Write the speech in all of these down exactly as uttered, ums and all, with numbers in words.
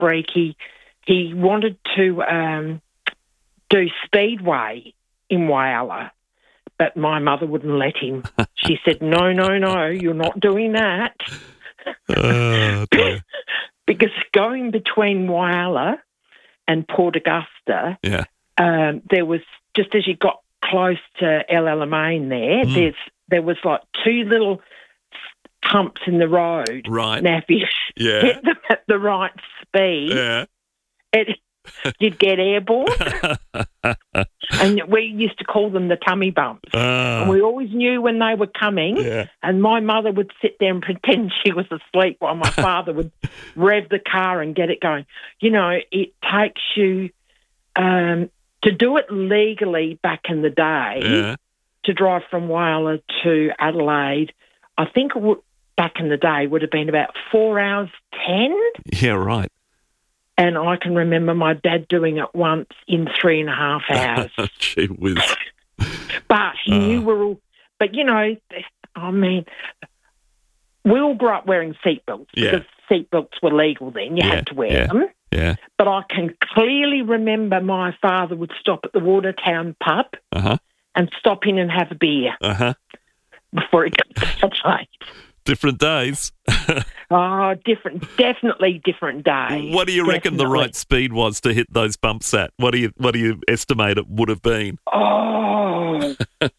freak. He he wanted to um, do speedway in Whyalla, but my mother wouldn't let him. She said, "No, no, no, you're not doing that." Oh, dear. Because going between Whyalla and Port Augusta, Yeah. um, there was, just as you got close to El Alamein there, Mm. there's there was like two little humps in the road. Right. Now, if you Yeah. hit them at the right speed, Yeah. it, you'd get airborne. And we used to call them the tummy bumps. Ah, And we always knew when they were coming. yeah. And my mother would sit there and pretend she was asleep while my father would rev the car and get it going. You know, it takes you um, to do it legally back in the day, Yeah. to drive from Whyalla to Adelaide. I think it would, back in the day would have been about four hours ten. Yeah, right. And I can remember my dad doing it once in three and a half hours. Gee whiz. But he Uh. knew we're all... But, you know, I mean, we all grew up wearing seatbelts Yeah. because seatbelts were legal then. You Yeah, had to wear yeah. them. Yeah. But I can clearly remember my father would stop at the Watertown pub Uh-huh. and stop in and have a beer Uh-huh. before he got to Adelaide. Different days. Oh, different, definitely different days. What do you reckon the Definitely. right speed was to hit those bumps at? What do you what do you estimate it would have been? Oh.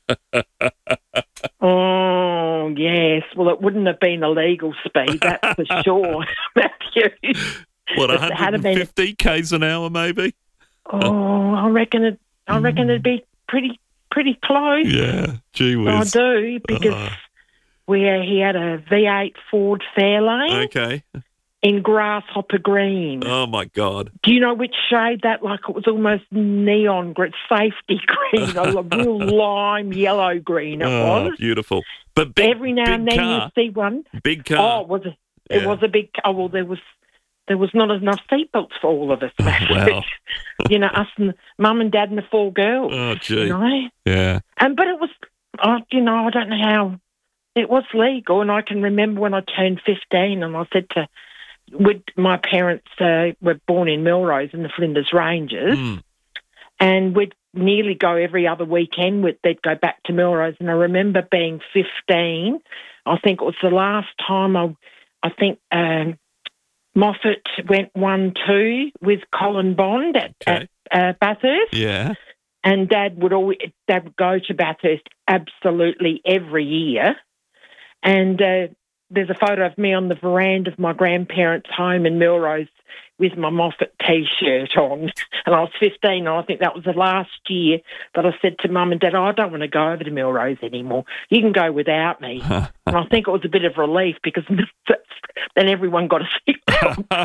Oh, yes. Well, it wouldn't have been a legal speed, that's for sure, Matthew. What, It had one hundred fifty k's an hour maybe? Oh, I reckon it. I reckon it'd be pretty, pretty close. Yeah. Gee I whiz. do because Oh. we he had a V eight Ford Fairlane Okay. in Grasshopper Green. Oh my God. Do you know which shade that? Like it was almost neon green, safety green, a real lime yellow green. It Oh, was. beautiful. But big, Every now big and then car. you see one. Big Oh, car. it was a, it Yeah. was a big. Oh well, there was there was not enough seatbelts for all of us. Wow. You know, us and mum and dad and the four girls. Oh, gee. You know, Yeah. and but it was. Oh, you know, I don't know how. It was legal, and I can remember when I turned fifteen, and I said to, with my parents uh, were born in Melrose in the Flinders Ranges, Mm. and we'd nearly go every other weekend. With they'd go back to Melrose, and I remember being fifteen. I think it was the last time I, I think um, Moffat went one two with Colin Bond at, Okay. at uh, Bathurst. Yeah. And Dad would always Dad would go to Bathurst absolutely every year. And uh, there's a photo of me on the veranda of my grandparents' home in Melrose with my Moffat T-shirt on. And I was fifteen, and I think that was the last year that I said to Mum and Dad, oh, I don't want to go over to Melrose anymore. You can go without me. And I think it was a bit of relief because then everyone got a seatbelt.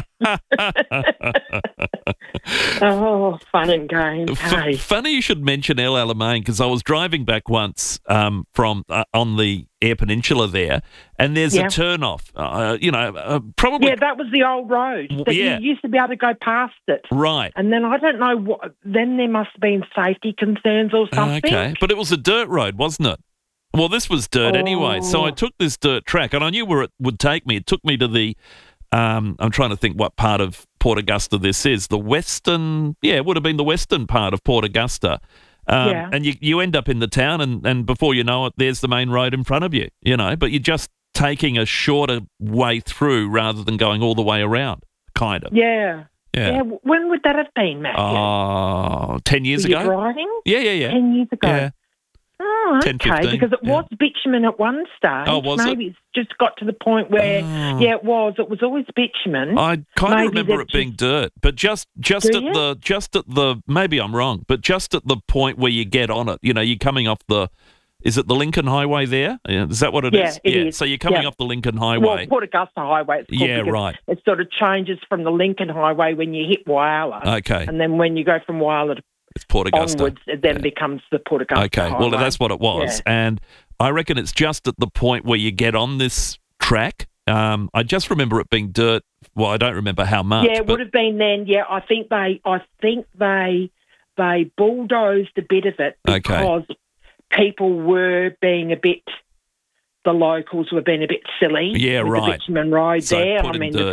Oh, fun and games, F- hey. Funny you should mention El Alamein because I was driving back once um, from uh, on the Eyre Peninsula there, and there's Yeah. a turn off. Uh, you know, uh, probably Yeah, that was the old road. That Yeah. You used to be able to go past it. right. And then I don't know what, then there must have been safety concerns or something. Okay, but it was a dirt road, wasn't it? Well, this was dirt anyway. So I Oh. took this dirt track, and I knew where it would take me. It took me to the. Um, I'm trying to think what part of Port Augusta this is. The western, yeah, it would have been the western part of Port Augusta. Um, Yeah. And you, you end up in the town, and, and before you know it, there's the main road in front of you, you know, but you're just taking a shorter way through rather than going all the way around, kind of. Yeah. Yeah. Yeah. When would that have been, Matthew? Oh, ten years Were you ago? driving? Yeah, yeah, yeah. Ten years ago. Yeah. Oh, ten, okay. fifteen, Because it yeah. was bitumen at one stage. Oh, was it? Maybe it's just got to the point where, Oh. yeah, it was. It was always bitumen. I kind of Maybe remember they've it being dirt, but just just Do at you? the just at the maybe I'm wrong, but just at the point where you get on it, you know, you're coming off the. Is it the Lincoln Highway there? Yeah, is that what it Yeah, is? it yeah. is. So you're coming Yeah. off the Lincoln Well, Highway. Port Augusta Highway. It's called Yeah, because right. It sort of changes from the Lincoln Highway when you hit Whyalla. Okay, And then when you go from Whyalla to it's Port Augusta. onwards, it then Yeah. becomes the Port Augusta Okay, Highway. well that's what it was, and I reckon it's just at the point where you get on this track. Um, I just remember it being dirt. Well, I don't remember how much. Yeah, it but would have been then. Yeah, I think they, I think they, they bulldozed a bit of it Okay. because people were being a bit. The locals were being a bit silly. Yeah, with right. The bitumen road So there. I put in mean, dirt. the things you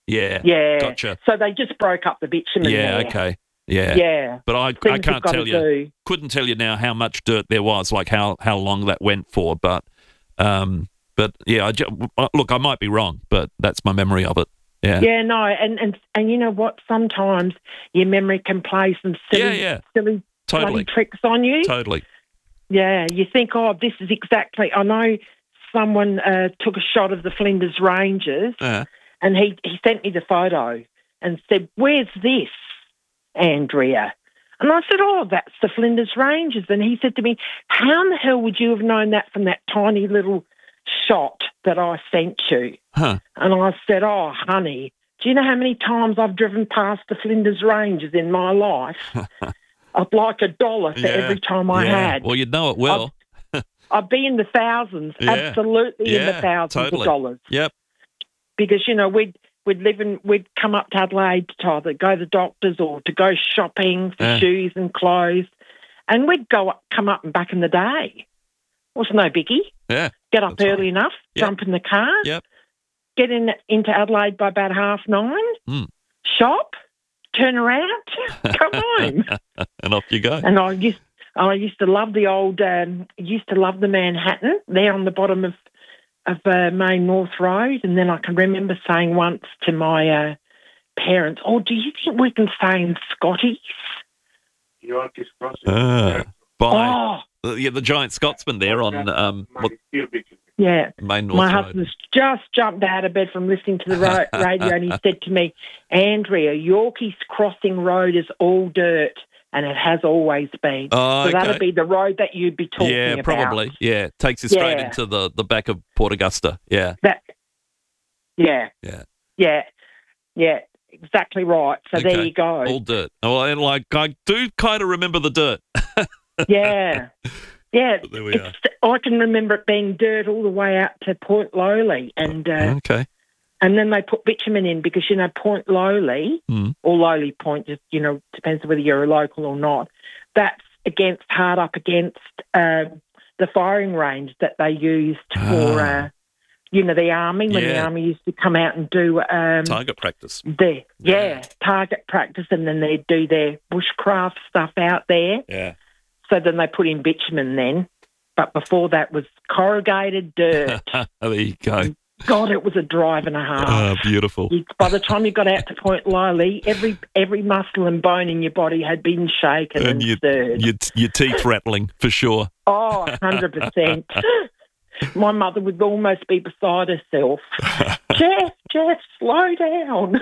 Yeah. Yeah. Gotcha. So they just broke up the bitumen Yeah, there. okay. Yeah. Yeah. But I, I Things you've can't got tell to you, do. couldn't tell you now how much dirt there was, like how, how long that went for. But, um, but yeah, I ju- look, I might be wrong, but that's my memory of it. Yeah. Yeah, no, and, and, and you know what? Sometimes your memory can play some silly, Yeah, yeah. silly Totally. bloody tricks on you. Totally. Yeah, you think, oh, this is exactly. I know someone uh, took a shot of the Flinders Ranges, Yeah. and he, he sent me the photo and said, "Where's this, Andrea?" And I said, "Oh, that's the Flinders Ranges." And he said to me, "How in the hell would you have known that from that tiny little shot that I sent you?" Huh. And I said, "Oh, honey, do you know how many times I've driven past the Flinders Ranges in my life? I'd like a dollar for Yeah. every time I yeah. had. Well, you'd know it well. I'd be in the thousands, Yeah. absolutely in the Yeah, thousands totally. of dollars. Yep. Because, you know, we'd, we'd live in, we'd come up to Adelaide to either go to the doctors or to go shopping for Yeah. shoes and clothes. And we'd go up, come up and back in the day. It was no biggie. Yeah. Get up That's early right. enough, Yep. jump in the car, Yep. get in into Adelaide by about half nine, Mm. shop, turn around, come home. And off you go. And I used, I used to love the old, um, used to love the Manhattan there on the bottom of of uh, Main North Road. And then I can remember saying once to my uh, parents, "Oh, do you think we can stay in Scotty's?" Yorkie's Crossing. Ah, by Oh, uh, yeah, the giant Scotsman there on um, what, yeah. Main North My Road. husband's just jumped out of bed from listening to the ro- radio and he said to me, "Andrea, Yorkie's Crossing Road is all dirt and it has always been." Oh, So okay. that'd be the road that you'd be talking Yeah, about. probably. Yeah, takes you straight Yeah. into the, the back of Port Augusta. Yeah, That, yeah, yeah. yeah, yeah, exactly right. So there Okay. you go. All dirt. Oh, and like I do kind of remember the dirt. Yeah, yeah. There we are. It's, I can remember it being dirt all the way out to Point Lowly, and uh, Okay. and then they put bitumen in because, you know, Point Lowly Mm. or Lowly Point, just, you know, depends whether you're a local or not. That's against hard up against uh, the firing range that they used for, Ah. uh, you know, the army when the Yeah. army used to come out and do um, Target practice. their yeah. Yeah. target practice, and then they'd do their bushcraft stuff out there. Yeah. So then they put in bitumen then, but before that was corrugated dirt. There you go. God, it was a drive and a half. Oh, beautiful. You, by the time you got out to Point Lowly, every every muscle and bone in your body had been shaken and, And you, stirred. your, your teeth rattling for sure. Oh, one hundred percent. My mother would almost be beside herself. Jeff, Jeff, slow down.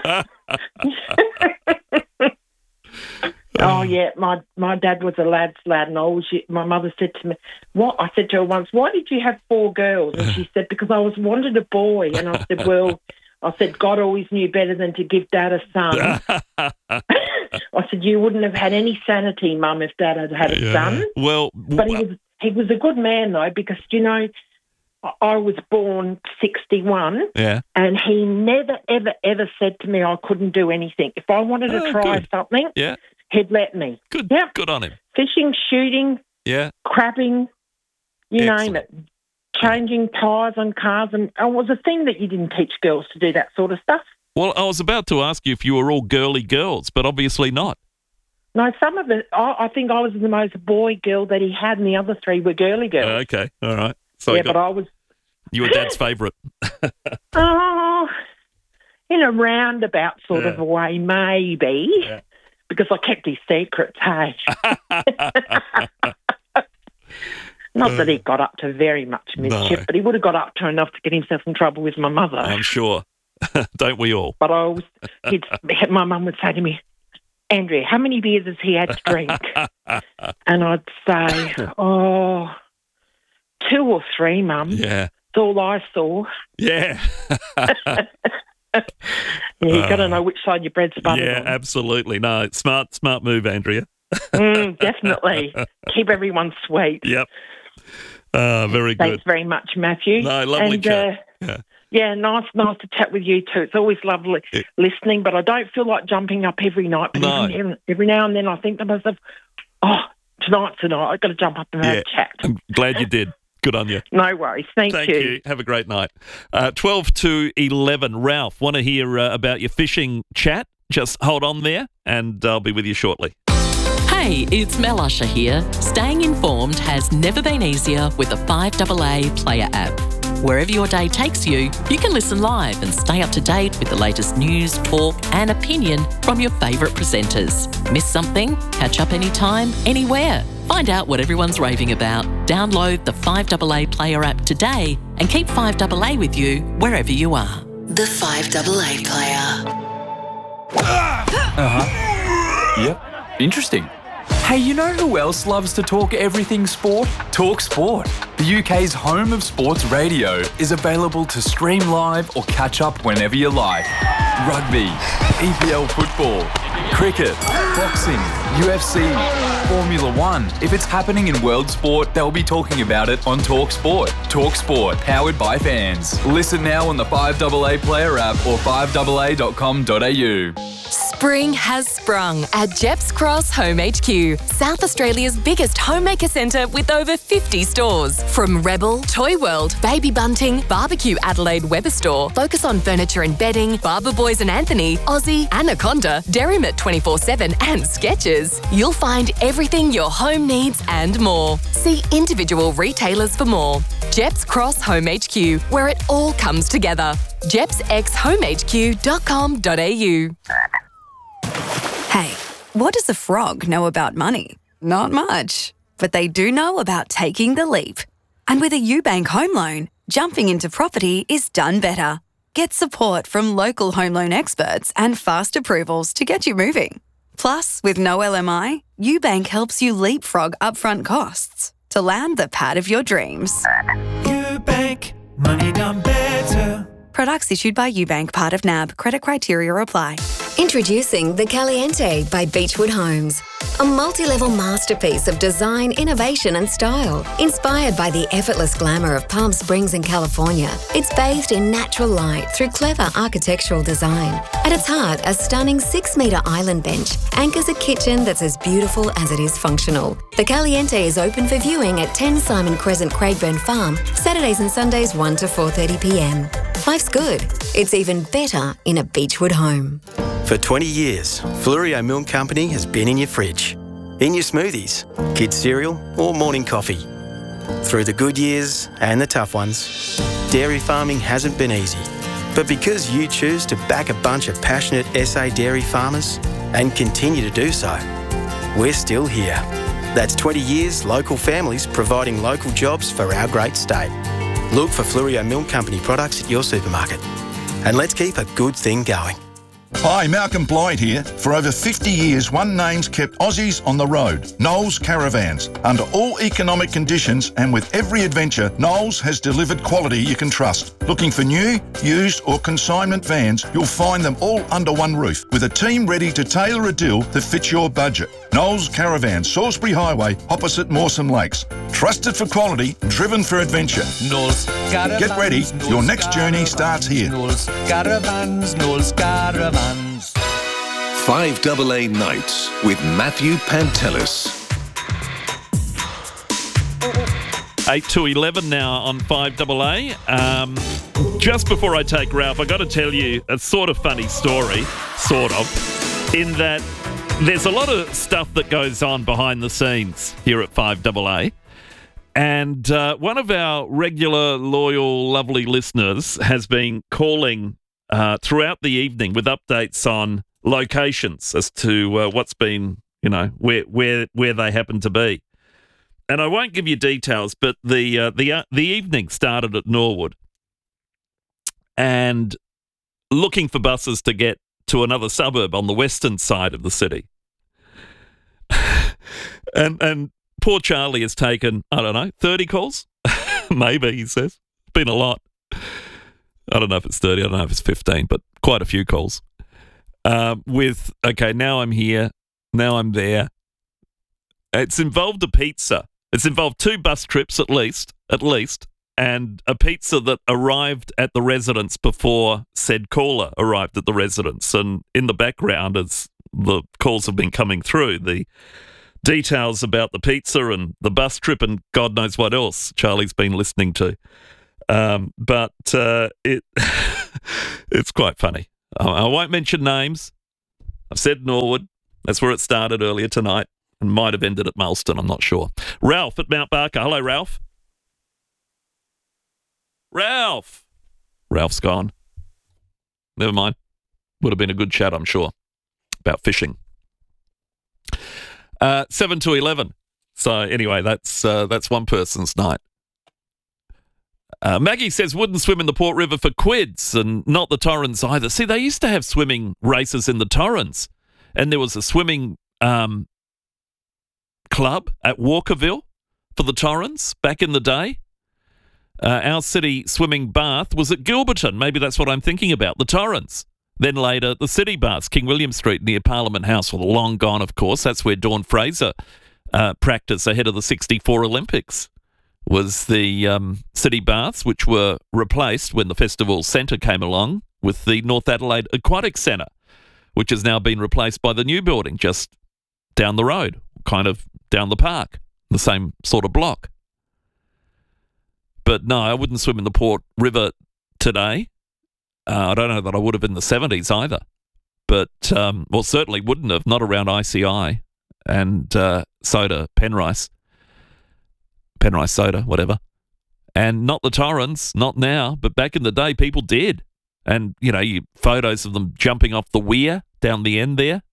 Oh, yeah, my, my dad was a lad's lad, and I always, my mother said to me, "What?" I said to her once, "Why did you have four girls?" And she said, "Because I was wanted a boy." And I said, "Well," I said, "God always knew better than to give Dad a son." I said, "You wouldn't have had any sanity, Mum, if Dad had had a Yeah. son." Well, But he was he was a good man, though, because, you know, I- I was born sixty-one, yeah. and he never, ever, ever said to me I couldn't do anything. If I wanted to Oh, try good. something, Yeah. he'd let me. Good. Yep. Good on him. Fishing, shooting, Yeah. crabbing, you Excellent. name it. Changing tyres on cars. And it was a thing that you didn't teach girls to do that sort of stuff. Well, I was about to ask you if you were all girly girls, but obviously not. No, some of it, I, I think I was the most boy girl that he had, and the other three were girly girls. Uh, okay. All right. So yeah, you, got, but I was, you were Dad's favourite. oh, in a roundabout sort Yeah. of a way, maybe, Yeah. because I kept his secrets, hey. Not that he got up to very much mischief, No. but he would have got up to enough to get himself in trouble with my mother. I'm sure. Don't we all? But I always, he'd, my mum would say to me, "Andrea, how many beers has he had to drink?" And I'd say, "Oh, two or three, Mum. Yeah. That's all I saw." Yeah. Yeah, you got to know which side your bread's buttered Yeah, on. absolutely. No, smart, smart move, Andrea. Mm, definitely. Keep everyone sweet. Yep. Uh, very good. Thanks very much, Matthew. No, lovely and, chat. Uh, Yeah. yeah, nice, nice to chat with you too. It's always lovely Yeah. listening, but I don't feel like jumping up every night. But No. every, every now and then I think to myself, "Oh, tonight, tonight, I've got to jump up and have Yeah. a chat." I'm glad you did. Good on you. No worries. Thank, Thank you. Have a great night. Uh, twelve to eleven. Ralph, want to hear uh, about your fishing chat? Just hold on there and I'll be with you shortly. Hey, it's Mel Usher here. Staying informed has never been easier with the five A A Player app. Wherever your day takes you, you can listen live and stay up to date with the latest news, talk and opinion from your favourite presenters. Miss something? Catch up anytime, anywhere. Find out what everyone's raving about. Download the five A A Player app today and keep five A A with you wherever you are. The five A A Player. Uh-huh. Yep. Interesting. Hey, you know who else loves to talk everything sport? Talk Sport. The U K's home of sports radio is available to stream live or catch up whenever you like. Rugby, E P L football, cricket, boxing, U F C, Formula One. If it's happening in world sport, they'll be talking about it on Talk Sport. Talk Sport, powered by fans. Listen now on the five A A Player app or five A A dot com dot a u. Spring has sprung at Jeps Cross Home H Q, South Australia's biggest homemaker centre with over fifty stores. From Rebel, Toy World, Baby Bunting, Barbecue Adelaide Weber Store, Focus on Furniture and Bedding, Barber Boys and Anthony, Aussie, Anaconda, Derrimut twenty-four seven and Skechers. You'll find everything your home needs and more. See individual retailers for more. Jeps Cross Home H Q, where it all comes together. jeps x home h q dot com dot a u. Hey, what does a frog know about money? Not much. But they do know about taking the leap. And with a UBank home loan, jumping into property is done better. Get support from local home loan experts and fast approvals to get you moving. Plus, with no L M I, UBank helps you leapfrog upfront costs to land the pad of your dreams. UBank, money done better. Products issued by UBank, part of N A B. Credit criteria apply. Introducing the Caliente by Beechwood Homes. A multi-level masterpiece of design, innovation and style. Inspired by the effortless glamour of Palm Springs in California, it's bathed in natural light through clever architectural design. At its heart, a stunning six-metre island bench anchors a kitchen that's as beautiful as it is functional. The Caliente is open for viewing at ten Simon Crescent, Craigburn Farm, Saturdays and Sundays one to four thirty p m. Life's good. It's even better in a Beechwood home. For twenty years, Flurio Milk Company has been in your fridge, in your smoothies, kids' cereal or morning coffee. Through the good years and the tough ones, dairy farming hasn't been easy. But because you choose to back a bunch of passionate S A dairy farmers and continue to do so, we're still here. That's twenty years local families providing local jobs for our great state. Look for Flurio Milk Company products at your supermarket. And let's keep a good thing going. Hi, Malcolm Blythe here. For over fifty years, one name's kept Aussies on the road, Knowles Caravans. Under all economic conditions and with every adventure, Knowles has delivered quality you can trust. Looking for new, used or consignment vans, you'll find them all under one roof, with a team ready to tailor a deal that fits your budget. Knowles Caravans, Salisbury Highway, opposite Mawson Lakes. Trusted for quality, driven for adventure. Knowles Caravans. Get ready, your next journey starts here. Knowles Caravans, Knowles Caravans. five A A Nights with Matthew Pantelis. eight to eleven now on five A A. Um, just before I take Ralph, I got to tell you a sort of funny story, sort of, in that there's a lot of stuff that goes on behind the scenes here at five A A. And uh, one of our regular, loyal, lovely listeners has been calling uh, throughout the evening with updates on locations as to uh, what's been, you know, where where where they happen to be. And I won't give you details, but the uh, the uh, the evening started at Norwood, and looking for buses to get to another suburb on the western side of the city. and and poor Charlie has taken, I don't know, thirty calls, maybe, he says. It's been a lot. I don't know if it's thirty, I don't know if it's fifteen, but quite a few calls. Uh, with, okay, now I'm here, now I'm there. It's involved a pizza. It's involved two bus trips at least, at least, and a pizza that arrived at the residence before said caller arrived at the residence. And in the background, as the calls have been coming through, the details about the pizza and the bus trip and God knows what else Charlie's been listening to. Um, but uh, it it's quite funny. I, I won't mention names. I've said Norwood. That's where it started earlier tonight and might have ended at Maelston. I'm not sure. Ralph at Mount Barker. Hello, Ralph. Ralph. Ralph's gone. Never mind. Would have been a good chat, I'm sure, about fishing. Uh, seven to eleven. So anyway, that's uh, that's one person's night. Uh, Maggie says wouldn't swim in the Port River for quids and not the Torrens either. See, they used to have swimming races in the Torrens, and there was a swimming um, club at Walkerville for the Torrens back in the day. Uh, our city swimming bath was at Gilberton. Maybe that's what I'm thinking about, the Torrens. Then later, the city baths, King William Street near Parliament House, well, long gone, of course. That's where Dawn Fraser uh, practiced ahead of the sixty-four Olympics, was the um, city baths, which were replaced when the Festival Centre came along with the North Adelaide Aquatic Centre, which has now been replaced by the new building just down the road, kind of down the park, the same sort of block. But no, I wouldn't swim in the Port River today. Uh, I don't know that I would have in the seventies either. But, um, well, certainly wouldn't have, not around I C I and uh, soda, Penrice. Penrice soda, whatever. And not the Torrens, not now, but back in the day, people did. And, you know, you photos of them jumping off the weir down the end there.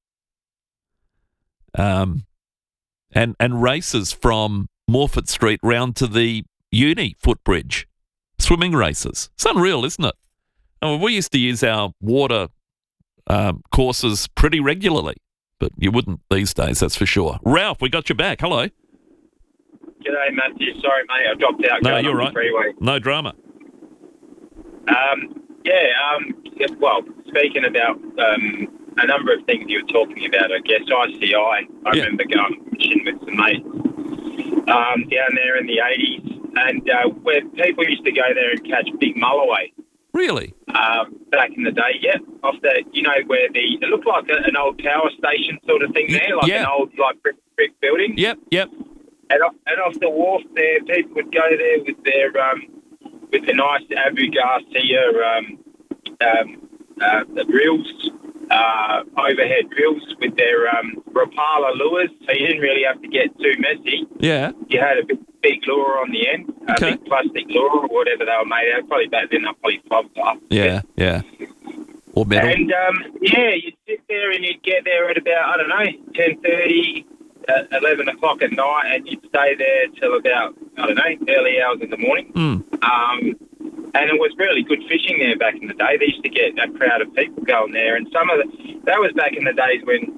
Um, and, and races from Morford Street round to the uni footbridge. Swimming races. It's unreal, isn't it? I mean, we used to use our water um, courses pretty regularly, but you wouldn't these days, that's for sure. Ralph, we got you back. Hello. G'day, Matthew. Sorry, mate, I dropped out. No, going you're on the right. Freeway. No drama. Um, yeah, um, well, speaking about um, a number of things you were talking about, I guess I C I, I Yeah. remember going fishing with some mates um, down there in the eighties, and uh, where people used to go there and catch big mulloway. Really? Um, back in the day, yeah. Off the, you know, where the, it looked like a, an old power station sort of thing there, like yeah. an old, like, brick, brick building. Yep, yep. And off, and off the wharf there, people would go there with their, um, with the nice Abu Garcia um, um, uh, the reels, uh, overhead reels with their um, Rapala lures, so you didn't really have to get too messy. Yeah. You had a big, big lure on the end, a Okay. big plastic lure or whatever they were made out of. Probably back then, they probably fobbed off. Yeah, yeah. Or metal. And, um, yeah, you'd sit there and you'd get there at about, I don't know, ten thirty, uh, eleven o'clock at night, and you'd stay there till about, I don't know, early hours in the morning. Mm. Um, and it was really good fishing there back in the day. They used to get a crowd of people going there, and some of the, that was back in the days when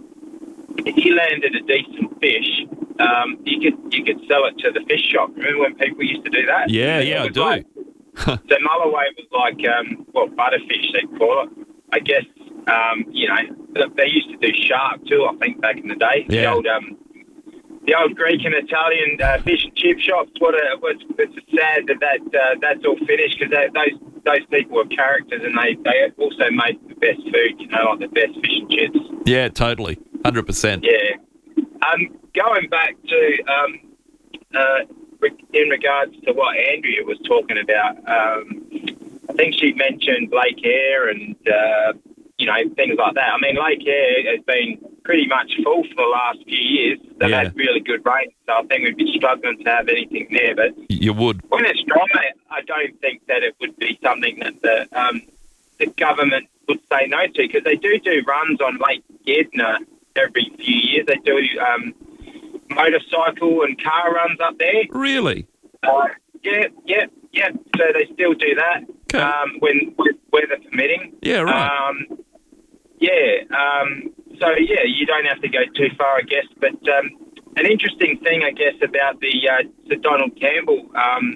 if you landed a decent fish, um, you could you could sell it to the fish shop. Remember when people used to do that? Yeah, It yeah, I was do. like- so mulloway was like, um, what, butterfish they'd call it. I guess, um, you know, they used to do shark too, I think, back in the day. The Yeah. old, um, the old Greek and Italian uh, fish and chip shops. What a, what's, it's sad that, that uh, that's all finished, because those those people were characters, and they, they also made the best food, you know, like the best fish and chips. Yeah, totally. one hundred percent. Yeah. Um, going back to, um, uh, in regards to what Andrea was talking about, um, I think she mentioned Lake Eyre and, uh, you know, things like that. I mean, Lake Eyre has been pretty much full for the last few years. They've Yeah. had really good rain, so I think we'd be struggling to have anything there. But You would. when it's dry, I don't think that it would be something that the um, the government would say no to, because they do do runs on Lake Gedna every few years. They do um, motorcycle and car runs up there. Really? Uh, yeah, yeah, yeah. So they still do that um, when with weather permitting. Yeah, right. Um, yeah. Um, so yeah, you don't have to go too far, I guess. But um, an interesting thing, I guess, about the uh, Sir Donald Campbell, um,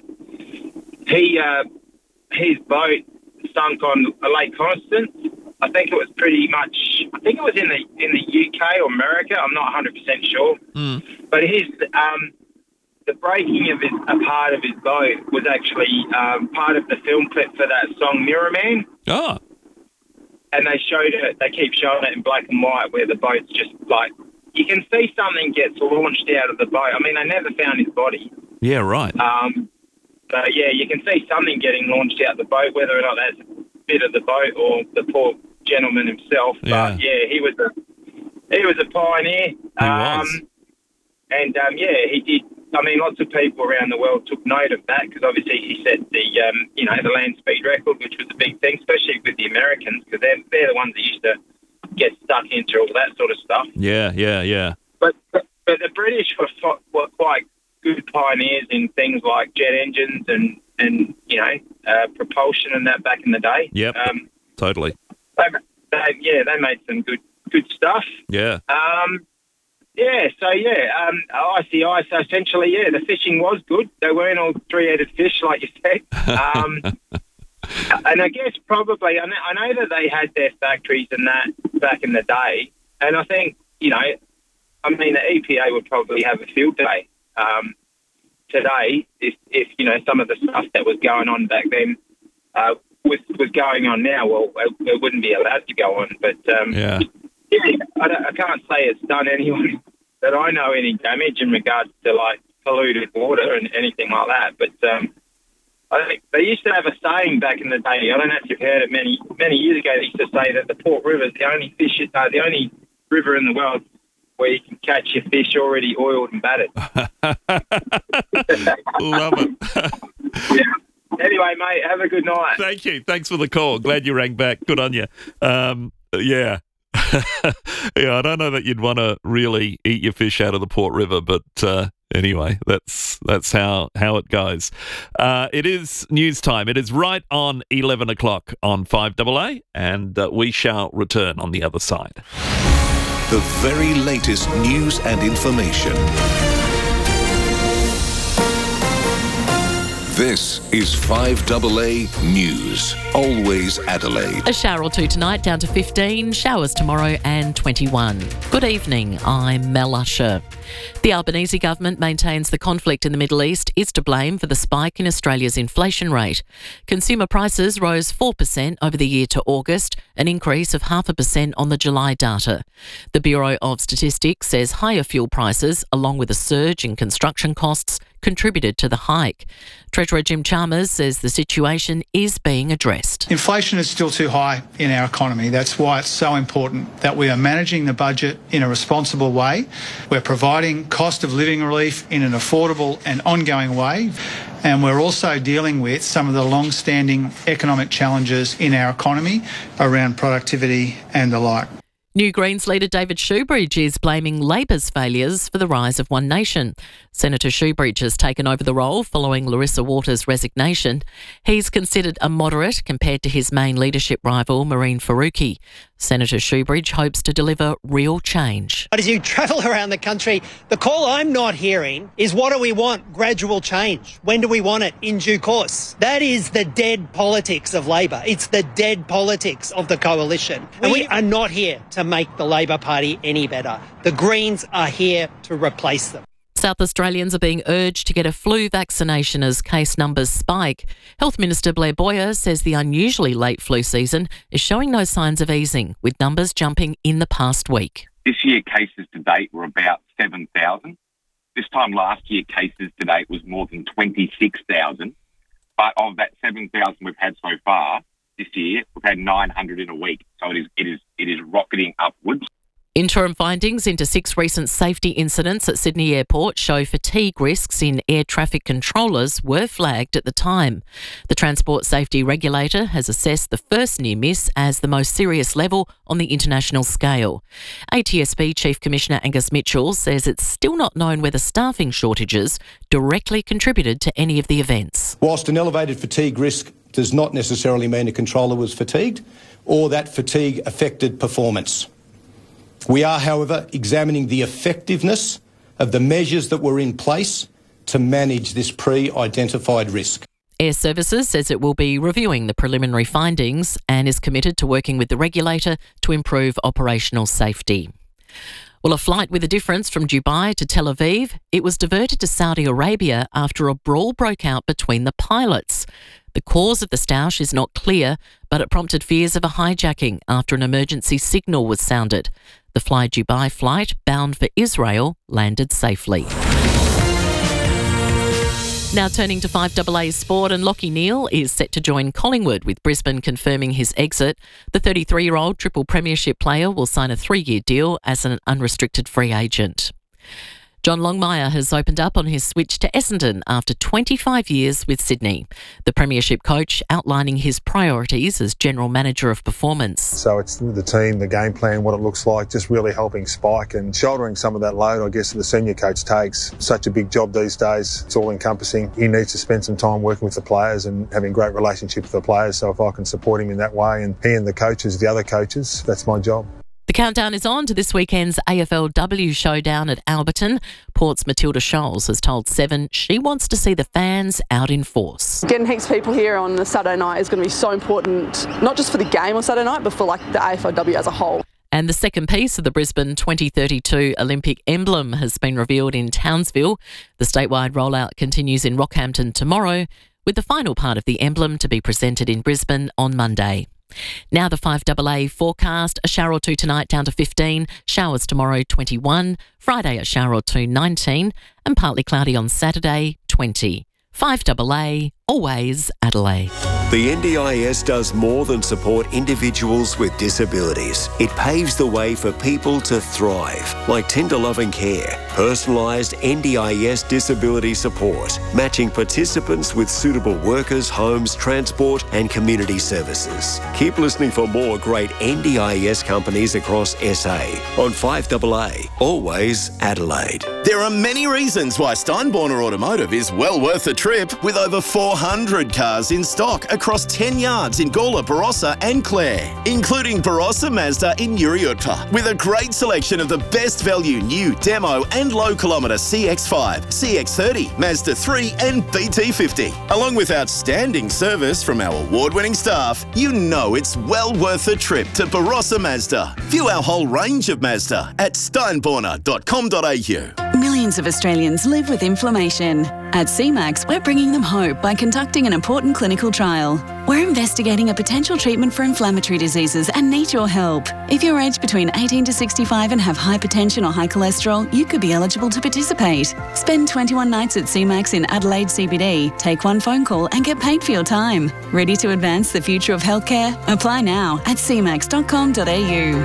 he uh, his boat sunk on Lake Constance. I think it was pretty much. I think it was in the in the U K or America. I'm not one hundred percent sure. Mm. But his um, the breaking of his, a part of his boat was actually um, part of the film clip for that song Mirror Man. Oh. And they showed it. They keep showing it in black and white, where the boat's just like you can see something gets launched out of the boat. I mean, they never found his body. Yeah, right. Um, but, yeah, you can see something getting launched out of the boat, whether or not that's a bit of the boat or the poor gentleman himself. Yeah. But, yeah, he was a he was a pioneer. He um, was. And, um, yeah, he did. I mean, lots of people around the world took note of that because obviously he set the, um, you know, the land speed record, which was a big thing, especially with the Americans because they're, they're the ones that used to get stuck into all that sort of stuff. Yeah, yeah, yeah. But but, but the British were, fo- were quite good pioneers in things like jet engines and, and you know, uh, propulsion and that back in the day. Yep, um, totally. They, they, yeah, they made some good good stuff. Yeah. Um, yeah, so, yeah, um, I C I, so essentially, yeah, the fishing was good. They weren't all three-headed fish, like you said. Um, and I guess probably, I know, I know that they had their factories and that back in the day, and I think, you know, I mean, the E P A would probably have a field day um, today if, if, you know, some of the stuff that was going on back then uh, was, was going on now. Well, it, it wouldn't be allowed to go on, but... Um, yeah. Yeah, I, don't, I can't say it's done anyone that I know any damage in regards to, like, polluted water and anything like that. But um, I think they used to have a saying back in the day, I don't know if you've heard it many many years ago, they used to say that the Port River is the only fish, uh, the only river in the world where you can catch your fish already oiled and battered. Love it. Yeah. Anyway, mate, have a good night. Thank you. Thanks for the call. Glad you rang back. Good on you. Um, yeah. yeah, I don't know that you'd want to really eat your fish out of the Port River, but uh, anyway, that's that's how, how it goes. Uh, it is news time. It is right on eleven o'clock on five A A, and uh, we shall return on the other side. The very latest news and information. This is five A A News. Always Adelaide. A shower or two tonight, down to fifteen. Showers tomorrow and twenty-one. Good evening, I'm Mel Usher. The Albanese government maintains the conflict in the Middle East is to blame for the spike in Australia's inflation rate. Consumer prices rose four percent over the year to August, an increase of half a percent on the July data. The Bureau of Statistics says higher fuel prices, along with a surge in construction costs, contributed to the hike. Treasurer Jim Chalmers says the situation is being addressed. Inflation is still too high in our economy. That's why it's so important that we are managing the budget in a responsible way. We're providing cost of living relief in an affordable and ongoing way. And we're also dealing with some of the long-standing economic challenges in our economy around productivity and the like. New Greens leader David Shoebridge is blaming Labor's failures for the rise of One Nation. Senator Shoebridge has taken over the role following Larissa Waters' resignation. He's considered a moderate compared to his main leadership rival, Mehreen Faruqi. Senator Shoebridge hopes to deliver real change. But as you travel around the country, the call I'm not hearing is, what do we want? Gradual change. When do we want it? In due course. That is the dead politics of Labor. It's the dead politics of the coalition. And we are not here to make the Labor Party any better. The Greens are here to replace them. South Australians are being urged to get a flu vaccination as case numbers spike. Health Minister Blair Boyer says the unusually late flu season is showing no signs of easing, with numbers jumping in the past week. This year, cases to date were about seven thousand. This time last year, cases to date was more than twenty-six thousand. But of that seven thousand we've had so far this year, we've had nine hundred in a week. So it is, it is, it is rocketing upwards. Interim findings into six recent safety incidents at Sydney Airport show fatigue risks in air traffic controllers were flagged at the time. The Transport Safety Regulator has assessed the first near miss as the most serious level on the international scale. A T S B Chief Commissioner Angus Mitchell says it's still not known whether staffing shortages directly contributed to any of the events. Whilst an elevated fatigue risk does not necessarily mean a controller was fatigued or that fatigue affected performance. We are, however, examining the effectiveness of the measures that were in place to manage this pre-identified risk. Air Services says it will be reviewing the preliminary findings and is committed to working with the regulator to improve operational safety. Well, a flight with a difference from Dubai to Tel Aviv, it was diverted to Saudi Arabia after a brawl broke out between the pilots. The cause of the stoush is not clear, but it prompted fears of a hijacking after an emergency signal was sounded. The Fly Dubai flight, bound for Israel, landed safely. Now turning to five A A sport, and Lachie Neale is set to join Collingwood, with Brisbane confirming his exit. The thirty-three-year-old triple premiership player will sign a three-year deal as an unrestricted free agent. John Longmire has opened up on his switch to Essendon after twenty-five years with Sydney. The premiership coach outlining his priorities as general manager of performance. So it's the team, the game plan, what it looks like, just really helping Spike and shouldering some of that load, I guess, that the senior coach takes. Such a big job these days. It's all encompassing. He needs to spend some time working with the players and having great relationships with the players. So if I can support him in that way, and he and the coaches, the other coaches, that's my job. The countdown is on to this weekend's A F L W showdown at Alberton. Port's Matilda Scholes has told Seven she wants to see the fans out in force. Getting heaps of people here on the Saturday night is going to be so important, not just for the game on Saturday night, but for like the A F L W as a whole. And the second piece of the Brisbane twenty thirty-two Olympic emblem has been revealed in Townsville. The statewide rollout continues in Rockhampton tomorrow, with the final part of the emblem to be presented in Brisbane on Monday. Now the five A A forecast, a shower or two tonight down to fifteen, showers tomorrow twenty-one, Friday a shower or two nineteen, and partly cloudy on Saturday twenty. five A A, always Adelaide. The N D I S does more than support individuals with disabilities. It paves the way for people to thrive, like tender loving care, personalised N D I S disability support, matching participants with suitable workers, homes, transport and community services. Keep listening for more great N D I S companies across S A on five A A, always Adelaide. There are many reasons why Steinborner Automotive is well worth a trip, with over four hundred cars in stock across ten yards in Gawler, Barossa and Clare, including Barossa Mazda in Uriutpa, with a great selection of the best value new demo and low kilometre C X five, C X thirty, Mazda three and B T fifty. Along with outstanding service from our award-winning staff, you know it's well worth a trip to Barossa Mazda. View our whole range of Mazda at steinborner dot com dot a u. Millions of Australians live with inflammation. At C MAX, we're bringing them hope by conducting an important clinical trial. We're investigating a potential treatment for inflammatory diseases and need your help. If you're aged between eighteen to sixty-five and have hypertension or high cholesterol, you could be eligible to participate. Spend twenty-one nights at C MAX in Adelaide C B D, take one phone call and get paid for your time. Ready to advance the future of healthcare? Apply now at c max dot com dot a u.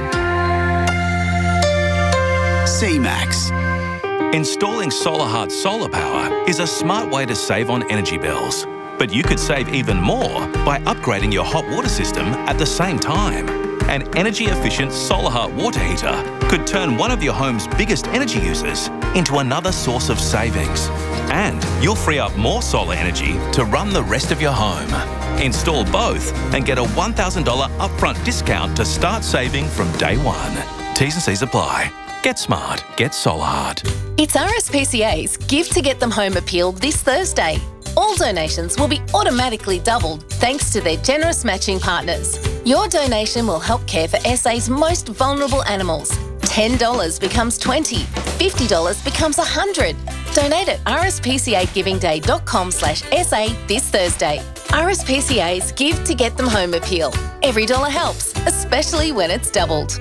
C MAX. Installing SolarHeart solar power is a smart way to save on energy bills. But you could save even more by upgrading your hot water system at the same time. An energy-efficient SolarHeart water heater could turn one of your home's biggest energy users into another source of savings. And you'll free up more solar energy to run the rest of your home. Install both and get a one thousand dollars upfront discount to start saving from day one. T's and C's apply. Get smart. Get SolarHeart. It's R S P C A's Give to Get Them Home appeal this Thursday. All donations will be automatically doubled thanks to their generous matching partners. Your donation will help care for S A's most vulnerable animals. ten dollars becomes twenty dollars, fifty dollars becomes one hundred dollars. Donate at r s p c a giving day dot com slash s a this Thursday. R S P C A's Give to Get Them Home appeal. Every dollar helps, especially when it's doubled.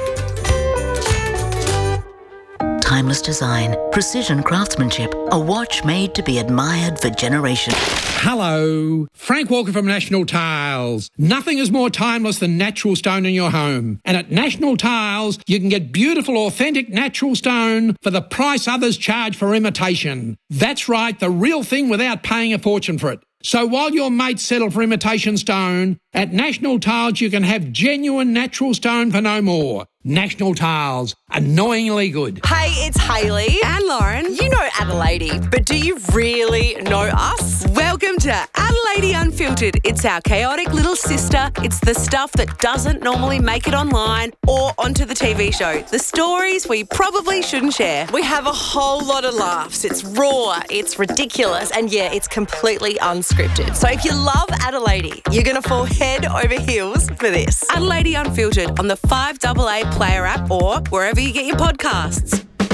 Timeless design, precision craftsmanship, a watch made to be admired for generations. Hello, Frank Walker from National Tiles. Nothing is more timeless than natural stone in your home. And at National Tiles, you can get beautiful, authentic natural stone for the price others charge for imitation. That's right, the real thing without paying a fortune for it. So while your mates settle for imitation stone, at National Tiles you can have genuine natural stone for no more. National Tiles, annoyingly good. Hey, it's Hayley and Lauren. You know Adelaide, but do you really know us? Welcome to Adelaide Unfiltered. It's our chaotic little sister. It's the stuff that doesn't normally make it online or onto the T V show. The stories we probably shouldn't share. We have a whole lot of laughs. It's raw, it's ridiculous, and yeah, it's completely unscripted. So if you love Adelaide, you're going to fall head over heels for this. Adelaide Unfiltered on the five A A Player app or wherever you get your podcasts.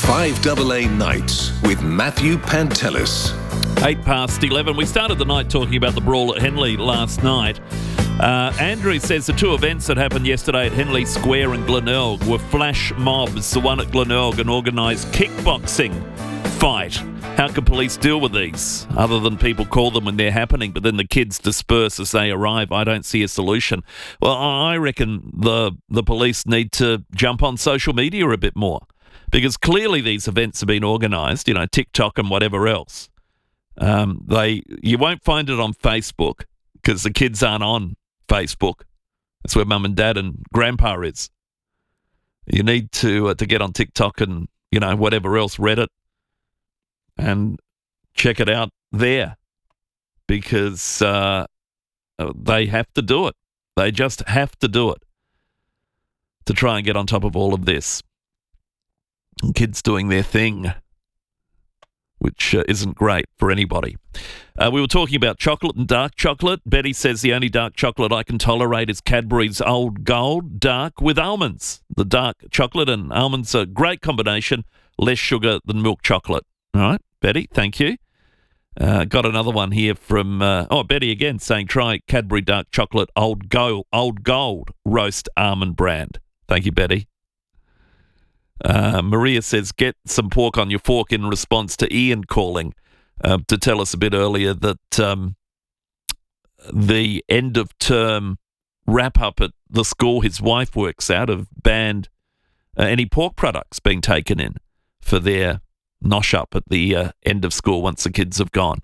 five double A Nights with Matthew Pantelis. Eight past eleven. We started the night talking about the brawl at Henley last night. Uh, Andrew says the two events that happened yesterday at Henley Square and Glenelg were flash mobs. The one at Glenelg, an organised kickboxing fight. How can police deal with these other than people call them when they're happening, but then the kids disperse as they arrive? I don't see a solution. Well, I reckon the the police need to jump on social media a bit more, because clearly these events have been organised, you know, TikTok and whatever else. Um, they you won't find it on Facebook because the kids aren't on Facebook. That's where mum and dad and grandpa is. You need to uh, to get on TikTok and, you know, whatever else, Reddit, and check it out there, because uh, they have to do it. They just have to do it to try and get on top of all of this. And kids doing their thing, which uh, isn't great for anybody. Uh, we were talking about chocolate and dark chocolate. Betty says the only dark chocolate I can tolerate is Cadbury's Old Gold Dark with almonds. The dark chocolate and almonds are a great combination, less sugar than milk chocolate. All right, Betty, thank you. Uh, got another one here from, uh, oh, Betty again, saying try Cadbury Dark Chocolate Old Gold, Old Gold Roast Almond brand. Thank you, Betty. Uh, Maria says, get some pork on your fork in response to Ian calling uh, to tell us a bit earlier that um, the end of term wrap up at the school his wife works out have banned uh, any pork products being taken in for their nosh up at the uh, end of school once the kids have gone.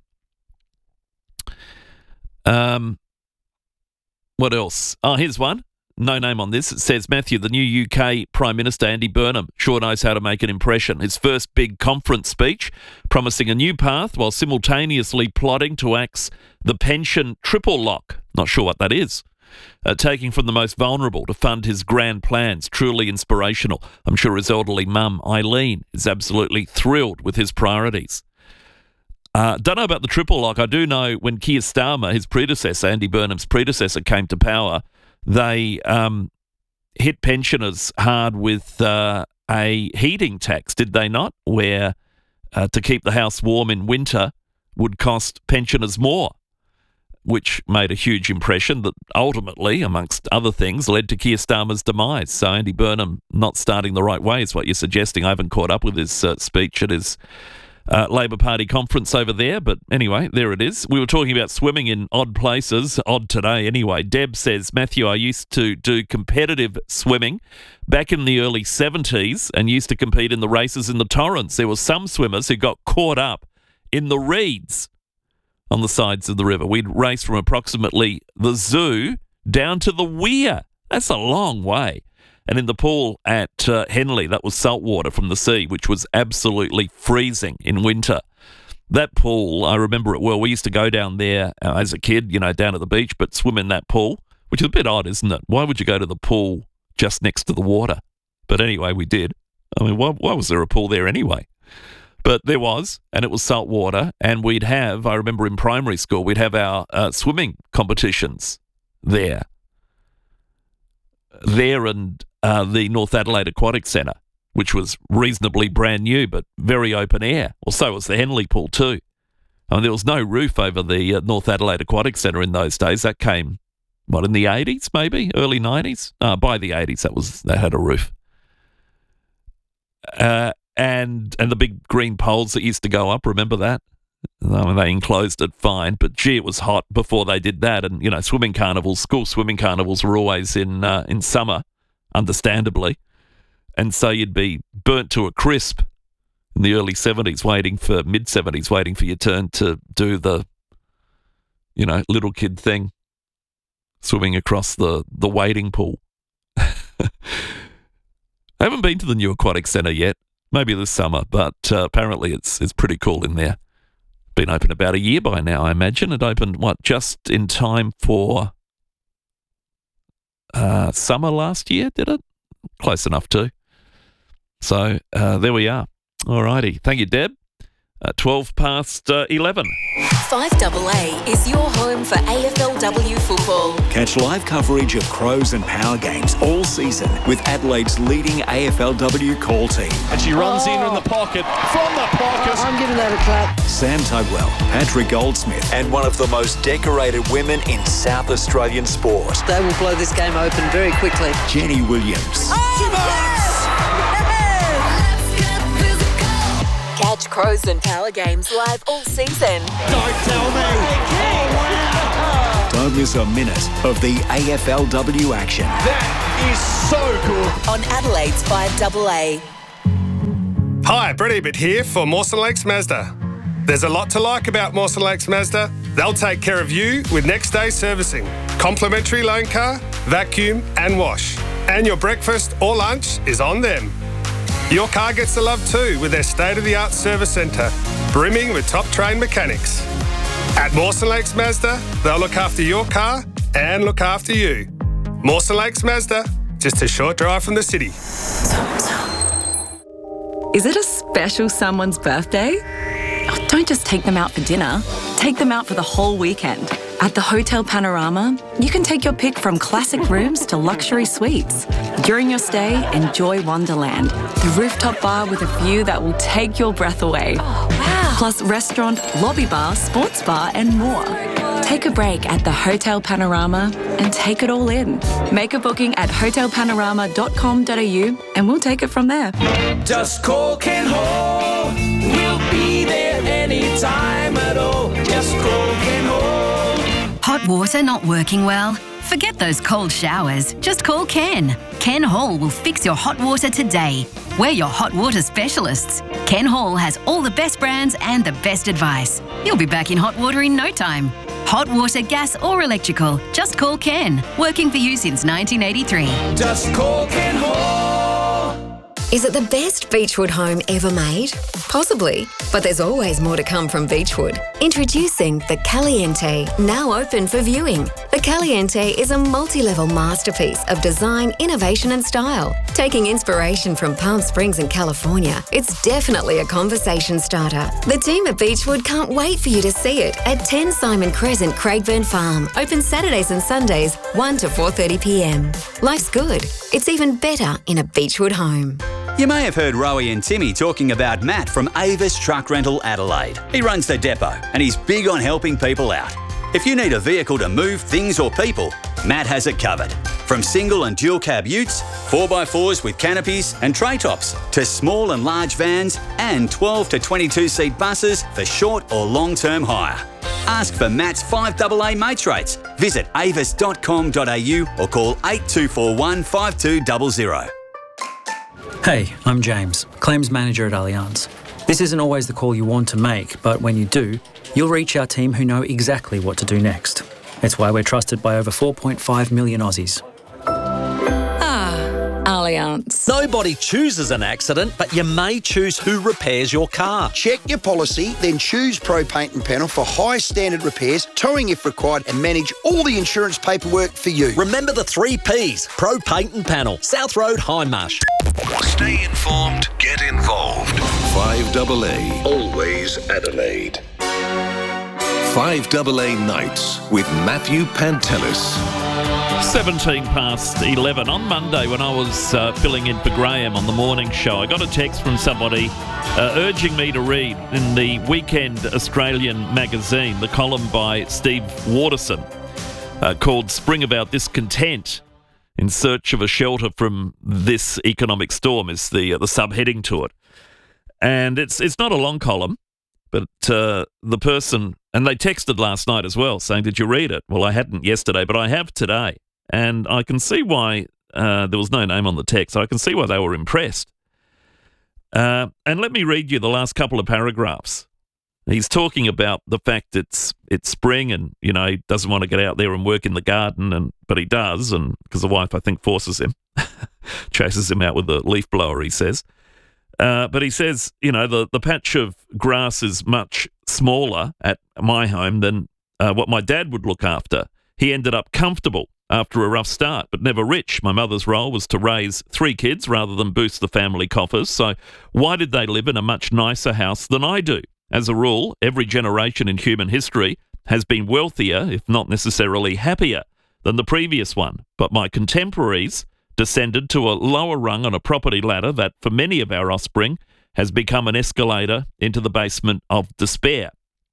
Um, what else? Oh, here's one. No name on this. It says, Matthew, the new U K Prime Minister Andy Burnham sure knows how to make an impression. His first big conference speech, promising a new path while simultaneously plotting to axe the pension triple lock. Not sure what that is. Uh, taking from the most vulnerable to fund his grand plans. Truly inspirational. I'm sure his elderly mum, Eileen, is absolutely thrilled with his priorities. Uh, don't know about the triple lock. I do know when Keir Starmer, his predecessor, Andy Burnham's predecessor, came to power, they um, hit pensioners hard with uh, a heating tax, did they not? Where uh, to keep the house warm in winter would cost pensioners more, which made a huge impression that ultimately, amongst other things, led to Keir Starmer's demise. So Andy Burnham not starting the right way is what you're suggesting. I haven't caught up with his uh, speech at his Uh, Labor Party conference over there, but anyway, there it is. We were talking about swimming in odd places, odd today anyway. Deb says, Matthew, I used to do competitive swimming back in the early seventies and used to compete in the races in the Torrens. There were some swimmers who got caught up in the reeds on the sides of the river. We'd race from approximately the zoo down to the weir. That's a long way. And in the pool at uh, Henley, that was salt water from the sea, which was absolutely freezing in winter. That pool, I remember it well. We used to go down there uh, as a kid, you know, down at the beach, but swim in that pool, which is a bit odd, isn't it? Why would you go to the pool just next to the water? But anyway, we did. I mean, why, why was there a pool there anyway? But there was, and it was salt water, and we'd have, I remember in primary school, we'd have our uh, swimming competitions there. There and uh, the North Adelaide Aquatic Centre, which was reasonably brand new, but very open air. Well, so was the Henley pool too. I mean, there was no roof over the uh, North Adelaide Aquatic Centre in those days. That came, what, in the eighties maybe? Early nineties? Uh, by the eighties, that was that had a roof. Uh, and and the big green poles that used to go up, remember that? I mean, they enclosed it fine, but gee, it was hot before they did that. And, you know, swimming carnivals, school swimming carnivals were always in uh, in summer, understandably. And so you'd be burnt to a crisp in the early seventies, waiting for, mid-seventies, waiting for your turn to do the, you know, little kid thing, swimming across the, the wading pool. I haven't been to the new Aquatic Centre yet, maybe this summer, but uh, apparently it's it's pretty cool in there. Been open about a year by now, I imagine. It opened, what, just in time for uh, summer last year, did it? Close enough too. So uh, there we are. All righty. Thank you, Deb. Uh, twelve past uh, eleven. five double A is your home for A F L W football. Catch live coverage of Crows and Power games all season with Adelaide's leading A F L W call team. And she runs oh. in from the pocket, from the pocket. I'm giving that a clap. Sam Tugwell, Patrick Goldsmith, and one of the most decorated women in South Australian sport. They will blow this game open very quickly. Jenny Williams. Oh, yes! Catch Crows and Power games live all season. Don't tell me. Oh, wow. Don't miss a minute of the A F L W action. That is so good. On Adelaide's five double A. Hi, Brett Ebert here for Mawson Lakes Mazda. There's a lot to like about Mawson Lakes Mazda. They'll take care of you with next day servicing, complimentary loan car, vacuum and wash. And your breakfast or lunch is on them. Your car gets the love too with their state-of-the-art service centre, brimming with top-trained mechanics. At Mawson Lakes Mazda, they'll look after your car and look after you. Mawson Lakes Mazda, just a short drive from the city. Is it a special someone's birthday? Oh, don't just take them out for dinner. Take them out for the whole weekend. At the Hotel Panorama, you can take your pick from classic rooms to luxury suites. During your stay, enjoy Wonderland, the rooftop bar with a view that will take your breath away. Oh, wow. Plus restaurant, lobby bar, sports bar and more. Take a break at the Hotel Panorama and take it all in. Make a booking at hotel panorama dot com dot a u and we'll take it from there. Just call Ken Hall. We'll be there anytime at all. Just call Ken Hall. Hot water not working well? Forget those cold showers. Just call Ken. Ken Hall will fix your hot water today. We're your hot water specialists. Ken Hall has all the best brands and the best advice. You'll be back in hot water in no time. Hot water, gas or electrical. Just call Ken. Working for you since nineteen eighty-three. Just call Ken Hall. Is it the best Beechwood home ever made? Possibly, but there's always more to come from Beechwood. Introducing the Caliente, now open for viewing. The Caliente is a multi-level masterpiece of design, innovation and style. Taking inspiration from Palm Springs in California, it's definitely a conversation starter. The team at Beechwood can't wait for you to see it at ten Simon Crescent, Craigburn Farm. Open Saturdays and Sundays, one to four thirty p m. Life's good. It's even better in a Beechwood home. You may have heard Rowie and Timmy talking about Matt from Avis Truck Rental Adelaide. He runs the depot and he's big on helping people out. If you need a vehicle to move things or people, Matt has it covered. From single and dual cab utes, four by fours with canopies and tray tops, to small and large vans and twelve to twenty-two seat buses for short or long-term hire. Ask for Matt's five double A mates rates. Visit avis dot com dot a u or call eight two four one, five two zero zero. Hey, I'm James, Claims Manager at Allianz. This isn't always the call you want to make, but when you do, you'll reach our team who know exactly what to do next. It's why we're trusted by over four point five million Aussies. Allianz. Nobody chooses an accident, but you may choose who repairs your car. Check your policy, then choose Pro Paint and Panel for high standard repairs, towing if required, and manage all the insurance paperwork for you. Remember the three Ps, Pro Paint and Panel, South Road, Hindmarsh. Stay informed, get involved. five double A, always Adelaide. five double A Nights with Matthew Pantelis. seventeen past eleven. On Monday, when I was uh, filling in for Graham on the morning show, I got a text from somebody uh, urging me to read in the Weekend Australian magazine the column by Steve Waterson uh, called Spring About Discontent, in search of a shelter from this economic storm is the uh, the subheading to it. And it's it's not a long column, but uh, the person, and they texted last night as well saying, did you read it? Well, I hadn't yesterday, but I have today. And I can see why uh, there was no name on the text. I can see why they were impressed. Uh, and let me read you the last couple of paragraphs. He's talking about the fact it's it's spring and, you know, he doesn't want to get out there and work in the garden, and but he does, and because the wife, I think, forces him, chases him out with a leaf blower, he says. Uh, but he says, you know, the, the patch of grass is much smaller at my home than uh, what my dad would look after. He ended up comfortable after a rough start, but never rich. My mother's role was to raise three kids rather than boost the family coffers. So why did they live in a much nicer house than I do? As a rule, every generation in human history has been wealthier, if not necessarily happier, than the previous one. But my contemporaries descended to a lower rung on a property ladder that, for many of our offspring, has become an escalator into the basement of despair.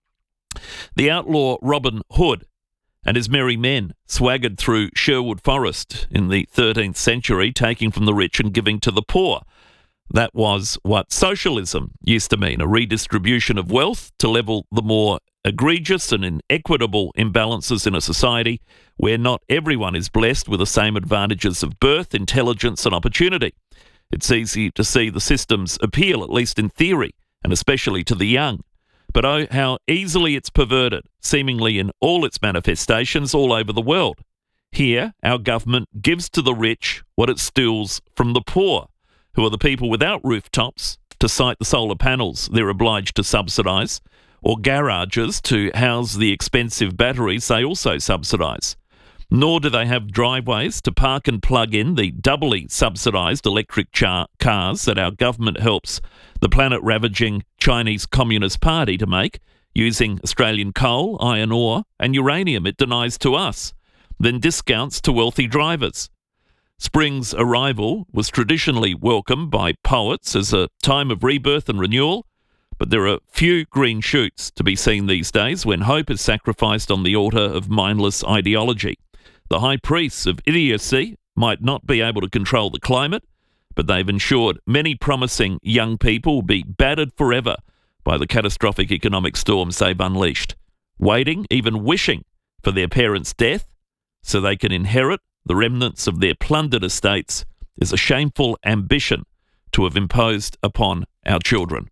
The outlaw Robin Hood and his merry men swaggered through Sherwood Forest in the thirteenth century, taking from the rich and giving to the poor. That was what socialism used to mean, a redistribution of wealth to level the more egregious and inequitable imbalances in a society where not everyone is blessed with the same advantages of birth, intelligence and opportunity. It's easy to see the system's appeal, at least in theory, and especially to the young. But oh, how easily it's perverted, seemingly in all its manifestations all over the world. Here, our government gives to the rich what it steals from the poor, who are the people without rooftops to site the solar panels they're obliged to subsidise, or garages to house the expensive batteries they also subsidise. Nor do they have driveways to park and plug in the doubly subsidised electric char- cars that our government helps the planet-ravaging Chinese Communist Party to make, using Australian coal, iron ore and uranium it denies to us, then discounts to wealthy drivers. Spring's arrival was traditionally welcomed by poets as a time of rebirth and renewal, but there are few green shoots to be seen these days when hope is sacrificed on the altar of mindless ideology. The high priests of idiocy might not be able to control the climate, but they've ensured many promising young people will be battered forever by the catastrophic economic storms they've unleashed, waiting, even wishing, for their parents' death so they can inherit the remnants of their plundered estates is a shameful ambition to have imposed upon our children.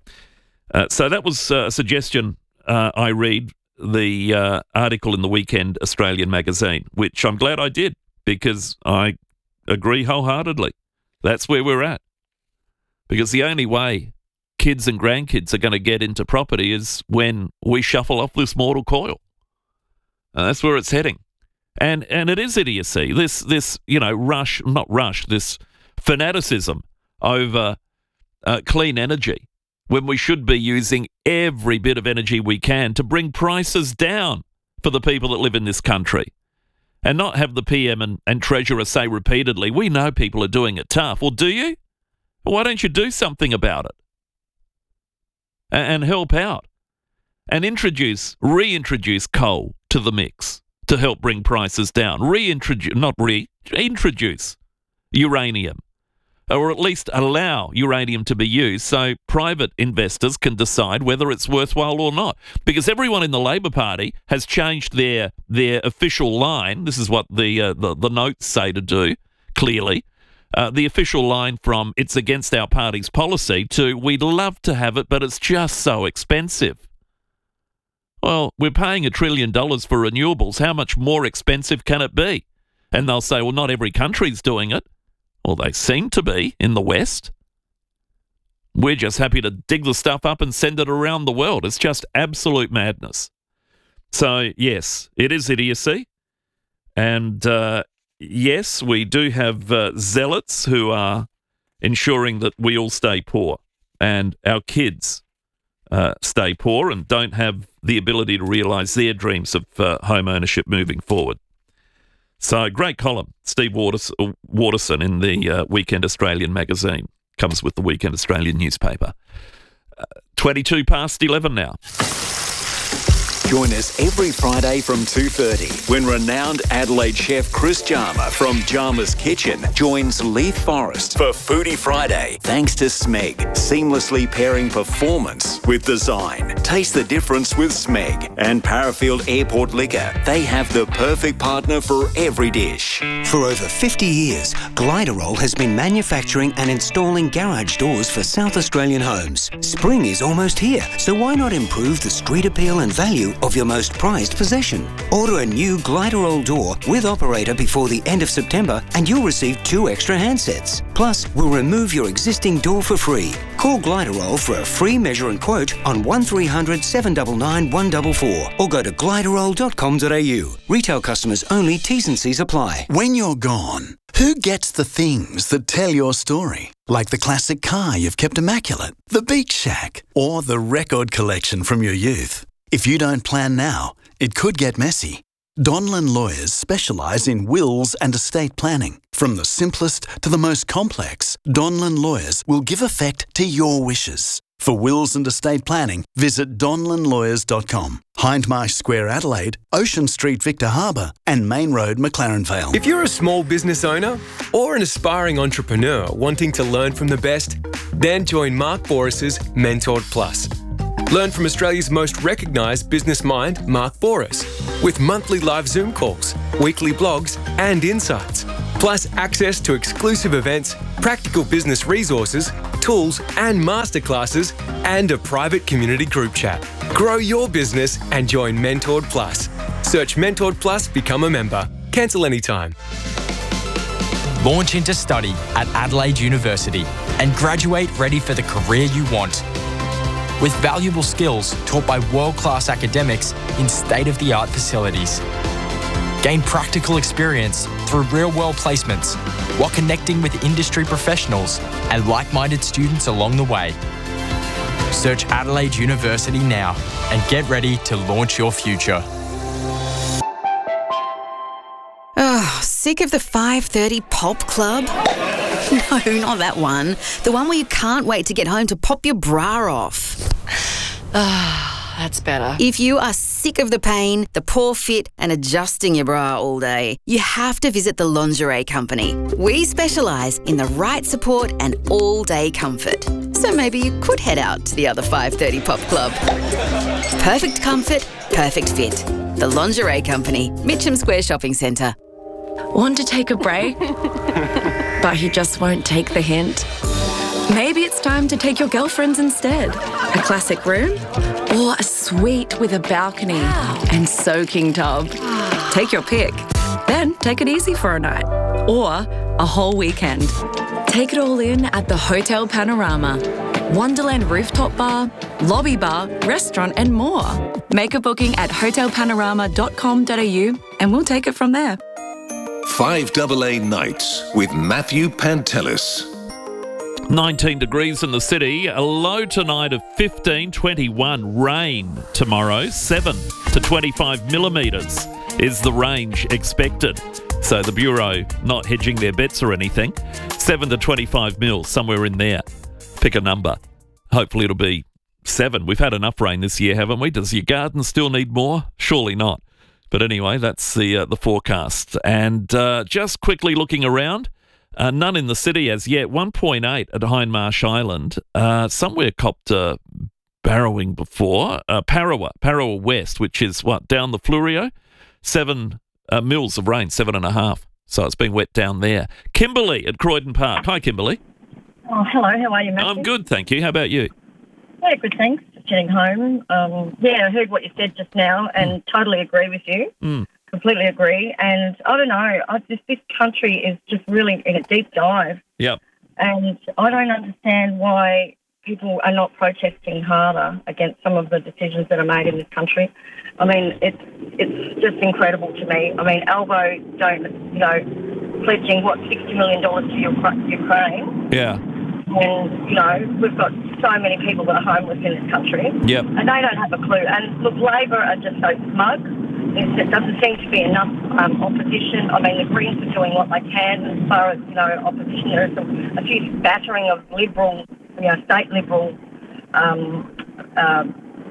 Uh, so that was uh, a suggestion uh, I read the uh, article in the Weekend Australian magazine, which I'm glad I did because I agree wholeheartedly. That's where we're at. Because the only way kids and grandkids are going to get into property is when we shuffle off this mortal coil. And that's where it's heading. And and it is idiocy. This, this you know, rush, not rush, this fanaticism over uh, clean energy, when we should be using every bit of energy we can to bring prices down for the people that live in this country. And not have the P M and, and Treasurer say repeatedly, we know people are doing it tough. Well, do you? Well, why don't you do something about it? And, and help out. And introduce, reintroduce coal to the mix to help bring prices down. Reintroduce, not re, introduce uranium. Or at least allow uranium to be used so private investors can decide whether it's worthwhile or not. Because everyone in the Labor Party has changed their their official line. This is what the uh, the, the notes say to do, clearly. Uh, the official line from it's against our party's policy to we'd love to have it, but it's just so expensive. Well, we're paying a trillion dollars for renewables. How much more expensive can it be? And they'll say, well, not every country's doing it. Well, they seem to be in the West. We're just happy to dig the stuff up and send it around the world. It's just absolute madness. So, yes, it is idiocy. And, uh, yes, we do have uh, zealots who are ensuring that we all stay poor and our kids uh, stay poor and don't have the ability to realise their dreams of uh, home ownership moving forward. So, great column, Steve Waters- Waterson in the uh, Weekend Australian magazine. Comes with the Weekend Australian newspaper. Uh, twenty-two past eleven now. Join us every Friday from two thirty when renowned Adelaide chef Chris Jarma from Jarma's Kitchen joins Leith Forrest for Foodie Friday. Thanks to Smeg, seamlessly pairing performance with design. Taste the difference with Smeg and Parafield Airport Liquor. They have the perfect partner for every dish. For over fifty years, Gliderol has been manufacturing and installing garage doors for South Australian homes. Spring is almost here, so why not improve the street appeal and value of your most prized possession? Order a new Gliderol door with operator before the end of September and you'll receive two extra handsets. Plus, we'll remove your existing door for free. Call Gliderol for a free measure and quote on one three hundred, seven nine nine, one four four or go to gliderol dot com dot a u. Retail customers only, T's and C's apply. When you're gone, who gets the things that tell your story? like the classic car you've kept immaculate, the beach shack, or the record collection from your youth. If you don't plan now, it could get messy. Donlan Lawyers specialise in wills and estate planning. From the simplest to the most complex, Donlan Lawyers will give effect to your wishes. For wills and estate planning, visit donlan lawyers dot com. Hindmarsh Square, Adelaide, Ocean Street, Victor Harbour, and Main Road, McLaren Vale. If you're a small business owner or an aspiring entrepreneur wanting to learn from the best, then join Mark Boris's Mentored Plus. Learn from Australia's most recognised business mind, Mark Boris, with monthly live Zoom calls, weekly blogs and insights, plus access to exclusive events, practical business resources, tools and masterclasses, and a private community group chat. Grow your business and join Mentored Plus. Search Mentored Plus, become a member. Cancel anytime. Launch into study at Adelaide University and graduate ready for the career you want. With valuable skills taught by world-class academics in state-of-the-art facilities. Gain practical experience through real-world placements while connecting with industry professionals and like-minded students along the way. Search Adelaide University now and get ready to launch your future. Oh, sick of the five thirty pop club? No, not that one. The one where you can't wait to get home to pop your bra off. Ah, that's better. If you are sick of the pain, the poor fit, and adjusting your bra all day, you have to visit the Lingerie Company. We specialise in the right support and all-day comfort. So maybe you could head out to the other five thirty pop club. Perfect comfort, perfect fit. The Lingerie Company, Mitcham Square Shopping Centre. Want to take a break? But he just won't take the hint. Maybe it's time to take your girlfriends instead. A classic room or a suite with a balcony and soaking tub. Take your pick. Then take it easy for a night or a whole weekend. Take it all in at the Hotel Panorama. Wonderland rooftop bar, lobby bar, restaurant and more. Make a booking at hotel panorama dot com dot a u and we'll take it from there. five A A Nights with Matthew Pantelis. nineteen degrees in the city, a low tonight of fifteen, twenty-one, rain tomorrow, seven to twenty-five millimetres is the range expected. So the Bureau not hedging their bets or anything, seven to twenty-five mil, somewhere in there. Pick a number. Hopefully it'll be seven. We've had enough rain this year, haven't we? Does your garden still need more? Surely not. But anyway, that's the uh, the forecast. And uh, just quickly looking around, uh, none in the city as yet. one point eight at Hindmarsh Island. Uh, somewhere copped uh, barrowing before. Uh, Parawa, Parawa West, which is, what, down the Flurio? Seven uh, mils of rain, seven and a half. So it's been wet down there. Kimberly at Croydon Park. Hi, Kimberly. Oh, hello. How are you, Matthew? I'm good, thank you. How about you? Yeah, good, thanks. Just getting home. Um, yeah, I heard what you said just now and mm. totally agree with you. Mm. Completely agree. And I don't know, I just this country is just really in a deep dive. Yep. And I don't understand why people are not protesting harder against some of the decisions that are made in this country. I mean, it's it's just incredible to me. I mean, Albo don't, you know, pledging, what, sixty million dollars to Ukraine. Yeah. And, you know, we've got so many people that are homeless in this country. Yep. And they don't have a clue. And, look, Labor are just so smug. There doesn't seem to be enough um, opposition. I mean, the Greens are doing what they can as far as, you know, opposition. There's a, a few battering of Liberal, you know, state Liberal um, uh,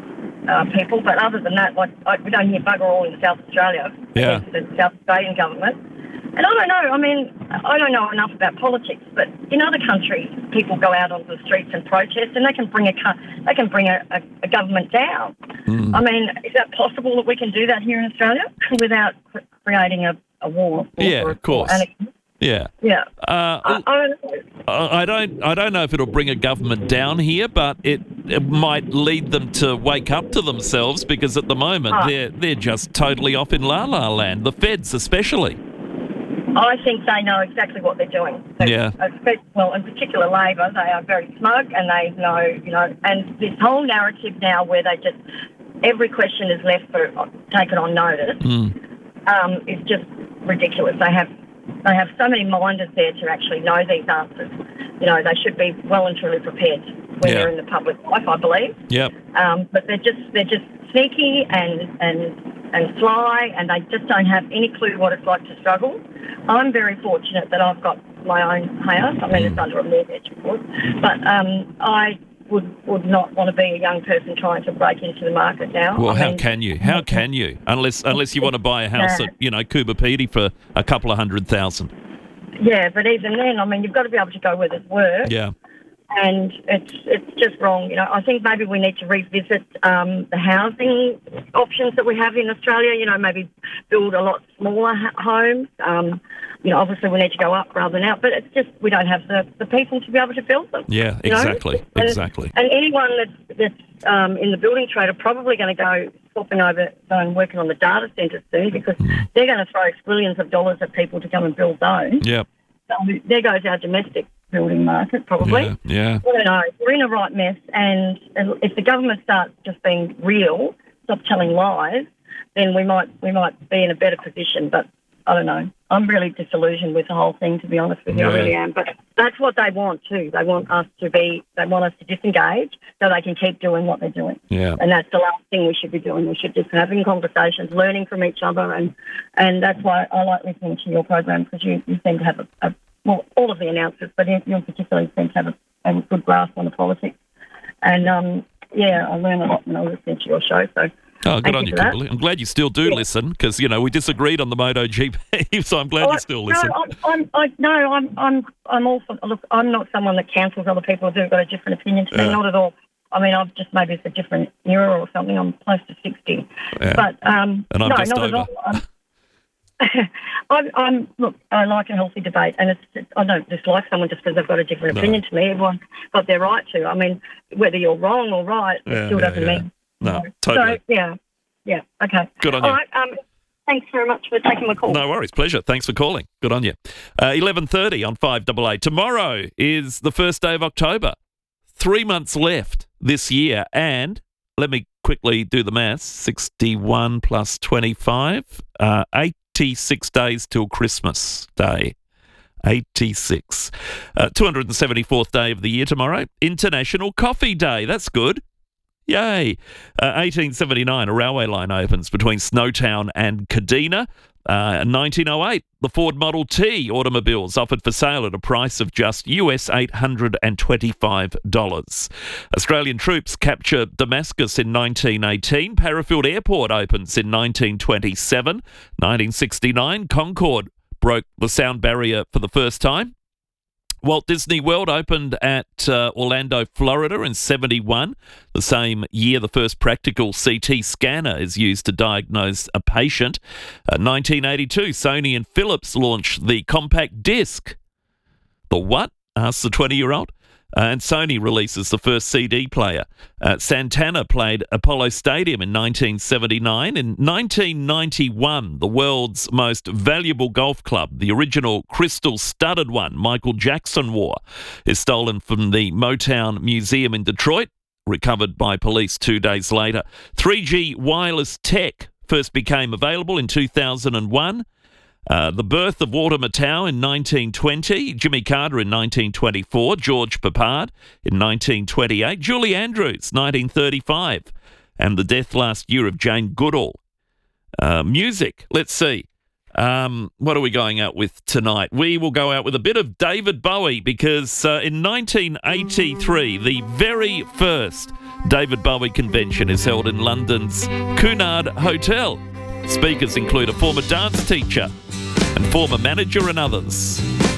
uh, people. But other than that, like, I, we don't hear bugger all in South Australia. Yeah. The South Australian government. And I don't know, I mean, I don't know enough about politics, but in other countries, people go out onto the streets and protest, and they can bring a they can bring a, a, a government down. Mm. I mean, is that possible that we can do that here in Australia without creating a, a war? Yeah, or, of course. Or yeah. Yeah. Uh, I, I don't know. I don't. I don't know if it'll bring a government down here, but it, it might lead them to wake up to themselves, because at the moment Oh. they're they're just totally off in la la land. The feds, especially. I think they know exactly what they're doing. They, Yeah. Well, in particular Labor, they are very smug, and they know, you know, and this whole narrative now where they just, every question is left for taken on notice, Mm. um, is just ridiculous. They have they have so many minders there to actually know these answers. You know, they should be well and truly prepared when Yeah. they're in the public life, I believe. Yep. Um, but they're just they're just sneaky and and and sly, and they just don't have any clue what it's like to struggle. I'm very fortunate that I've got my own house. I mean, it's under a mortgage, of course, but um, I would would not want to be a young person trying to break into the market now. Well, I how mean, can you? How can you? Unless unless you want to buy a house Yeah. at, you know, Coopapedy for a couple of hundred thousand. Yeah, but even then, I mean, you've got to be able to go where there's work. Yeah. And it's it's just wrong. You know, I think maybe we need to revisit um, the housing options that we have in Australia. You know, maybe build a lot smaller ha- homes. Um, you know, obviously we need to go up rather than out, but it's just we don't have the, the people to be able to build them. Yeah, you know? exactly, And- exactly. And anyone that's, that's um, in the building trade are probably going to go swapping over, going working on the data centres soon, because they're going to throw billions of dollars at people to come and build those. Yep. So there goes our domestic building market, probably. Yeah, yeah. I don't know. We're in a right mess, and if the government starts just being real, stop telling lies, then we might we might be in a better position. But I don't know. I'm really disillusioned with the whole thing, to be honest with you. Yeah. I really am. But that's what they want too. They want us to be. They want us to disengage so they can keep doing what they're doing. Yeah. And that's the last thing we should be doing. We should just be having conversations, learning from each other, and and that's why I like listening to your program, because you, you seem to have a, a well, all of the announcers, but you you particularly seem to have a, have a good grasp on the politics. And um, yeah, I learn a lot when I listen to your show. So. Oh, good Thank on you you, for that. Kimberly. I'm glad you still do listen, because, you know, we disagreed on the MotoGP, so I'm glad Oh, you still listen. No, I'm, I'm, I, no, I'm, I'm, I'm all for, look, I'm not someone that cancels other people who've got a different opinion to me, Yeah. not at all. I mean, I've just, maybe it's a different era or something. I'm close to sixty. Yeah. But, um, And I'm no, just not over. at all. I'm, I'm, I'm, look, I like a healthy debate, and it's, it's, I don't dislike someone just because they've got a different No. opinion to me. Everyone's got their right to. I mean, whether you're wrong or right, Yeah, it still yeah, doesn't yeah. mean. No, totally. So, yeah, yeah, okay. Good on All you. right, um, thanks very much for taking my call. No worries. Pleasure. Thanks for calling. Good on you. Uh, eleven thirty on five A A. Tomorrow is the first day of October. Three months left this year. And let me quickly do the maths. sixty-one plus twenty-five. Uh, eighty-six days till Christmas Day. eighty-six. Uh, two hundred seventy-fourth day of the year tomorrow. International Coffee Day. That's good. Yay. Uh, eighteen seventy-nine, a railway line opens between Snowtown and Kadina. Uh, nineteen oh eight, the Ford Model T automobiles offered for sale at a price of just U S eight hundred twenty-five dollars. Australian troops capture Damascus in nineteen eighteen. Parafield Airport opens in nineteen twenty-seven. nineteen sixty-nine, Concorde broke the sound barrier for the first time. Walt Disney World opened at uh, Orlando, Florida in seventy-one. The same year, the first practical C T scanner is used to diagnose a patient. Uh, nineteen eighty-two, Sony and Philips launched the compact disc. The what? Asks the twenty-year-old. Uh, and Sony releases the first C D player. Uh, Santana played Apollo Stadium in nineteen seventy-nine. In nineteen ninety-one, the world's most valuable golf club, the original crystal-studded one Michael Jackson wore, is stolen from the Motown Museum in Detroit, recovered by police two days later. three G wireless tech first became available in two thousand one. Uh, the birth of Walter Matthau in nineteen twenty, Jimmy Carter in nineteen twenty-four, George Papard in nineteen twenty-eight, Julie Andrews, nineteen thirty-five, and the death last year of Jane Goodall. Uh, music, let's see. Um, what are we going out with tonight? We will go out with a bit of David Bowie, because uh, in nineteen eighty-three, the very first David Bowie convention is held in London's Cunard Hotel. Speakers include a former dance teacher and former manager and others.